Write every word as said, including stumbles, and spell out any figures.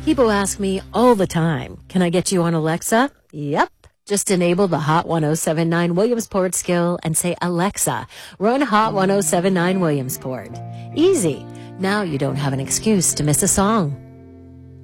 People ask me all the time, can I get you on Alexa? Yep. Just enable the Hot ten seventy-nine Williamsport skill and say, Alexa, run Hot ten seventy-nine Williamsport. Easy. Now you don't have an excuse to miss a song.